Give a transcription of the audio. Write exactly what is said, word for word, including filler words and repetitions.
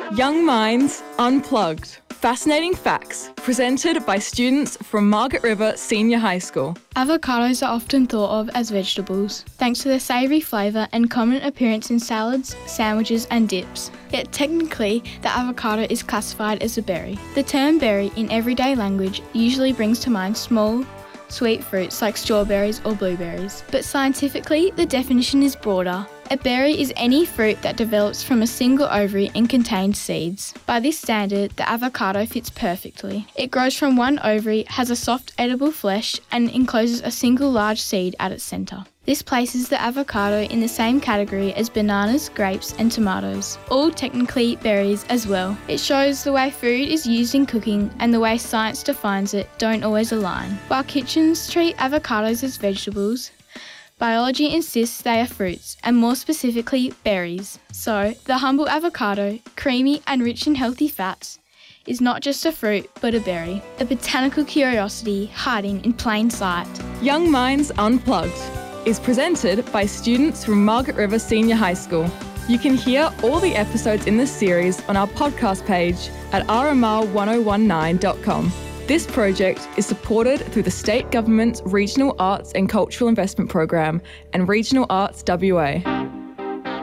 Young Minds Unplugged. Fascinating facts presented by students from Margaret River Senior High School. Avocados are often thought of as vegetables, thanks to their savoury flavour and common appearance in salads, sandwiches and dips. Yet technically, the avocado is classified as a berry. The term berry in everyday language usually brings to mind small, sweet fruits like strawberries or blueberries. But scientifically, the definition is broader. A berry is any fruit that develops from a single ovary and contains seeds. By this standard, the avocado fits perfectly. It grows from one ovary, has a soft edible flesh, and encloses a single large seed at its centre. This places the avocado in the same category as bananas, grapes and tomatoes, all technically berries as well. It shows the way food is used in cooking and the way science defines it don't always align. While kitchens treat avocados as vegetables, biology insists they are fruits, and more specifically, berries. So, the humble avocado, creamy and rich in healthy fats, is not just a fruit, but a berry. A botanical curiosity hiding in plain sight. Young Minds Unplugged is presented by students from Margaret River Senior High School. You can hear all the episodes in this series on our podcast page at r m r one oh one nine dot com. This project is supported through the State Government's Regional Arts and Cultural Investment Program and Regional Arts W A.